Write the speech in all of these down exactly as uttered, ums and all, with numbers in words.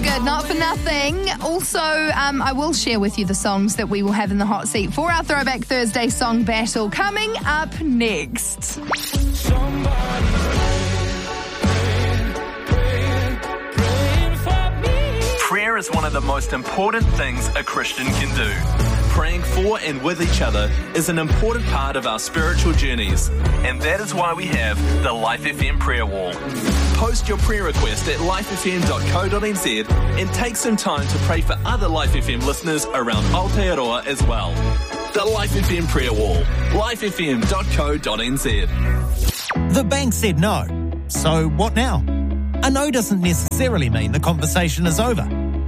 good. Not for nothing. Also, um, I will share with you the songs that we will have in the hot seat for our Throwback Thursday song battle coming up next. Prayer is one of the most important things a Christian can do. Praying for and with each other is an important part of our spiritual journeys, and that is why we have the Life F M Prayer Wall. Post your prayer request at life f m dot co dot n z and take some time to pray for other Life F M listeners around Aotearoa as well. The Life F M Prayer Wall, life f m dot co dot n z. The bank said no. So what now? A no doesn't necessarily mean the conversation is over.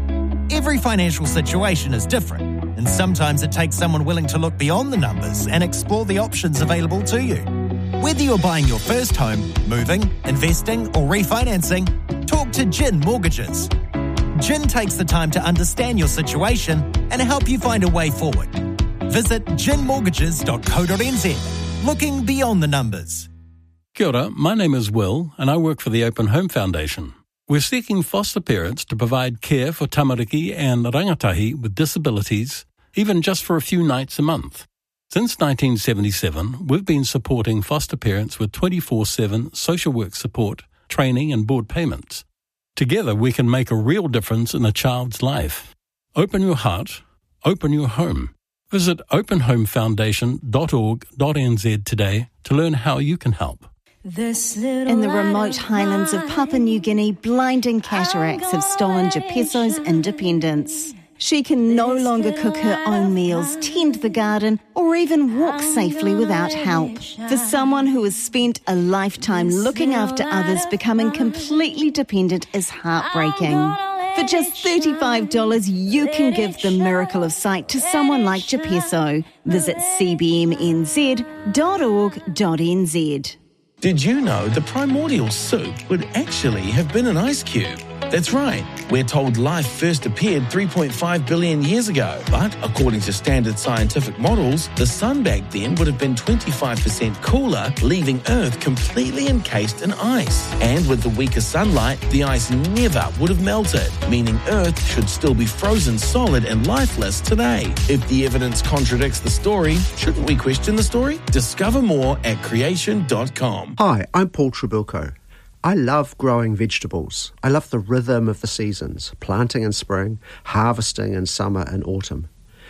Every financial situation is different, and sometimes it takes someone willing to look beyond the numbers and explore the options available to you. Whether you're buying your first home, moving, investing, or refinancing, talk to Gin Mortgages. Gin takes the time to understand your situation and help you find a way forward. Visit gin mortgages dot co dot n z. Looking beyond the numbers. Kia ora, my name is Will and I work for the Open Home Foundation. We're seeking foster parents to provide care for tamariki and rangatahi with disabilities, even just for a few nights a month. Since nineteen seventy-seven, we've been supporting foster parents with twenty-four seven social work support, training and board payments. Together we can make a real difference in a child's life. Open your heart, open your home. Visit open home foundation dot org dot n z today to learn how you can help. In the remote highlands of Papua New Guinea, blinding cataracts have stolen Japesso's independence. She can no longer cook her own meals, tend the garden, or even walk safely without help. For someone who has spent a lifetime looking after others, becoming completely dependent is heartbreaking. For just thirty-five dollars, you can give the miracle of sight to someone like Japesso. Visit c b m n z dot org dot n z. Did you know the primordial soup would actually have been an ice cube? That's right. We're told life first appeared three point five billion years ago. But according to standard scientific models, the sun back then would have been twenty-five percent cooler, leaving Earth completely encased in ice. And with the weaker sunlight, the ice never would have melted, meaning Earth should still be frozen solid and lifeless today. If the evidence contradicts the story, shouldn't we question the story? Discover more at creation dot com. Hi, I'm Paul Trabilko. I love growing vegetables. I love the rhythm of the seasons, planting in spring, harvesting in summer and autumn.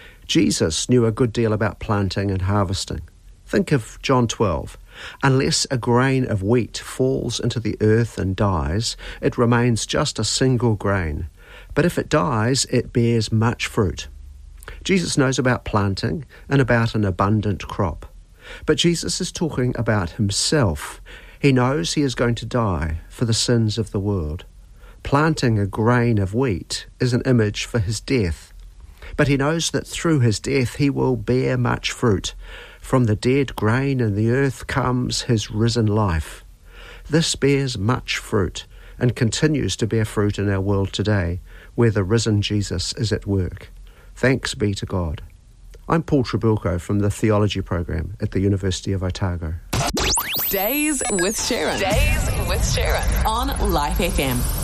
Jesus knew a good deal about planting and harvesting. Think of John twelve. Unless a grain of wheat falls into the earth and dies, it remains just a single grain. But if it dies, it bears much fruit. Jesus knows about planting and about an abundant crop. But Jesus is talking about himself. He knows he is going to die for the sins of the world. Planting a grain of wheat is an image for his death. But he knows that through his death he will bear much fruit. From the dead grain in the earth comes his risen life. This bears much fruit and continues to bear fruit in our world today, where the risen Jesus is at work. Thanks be to God. I'm Paul Trabilko from the Theology Program at the University of Otago. Days with Sharon. Days with Sharon on Life F M.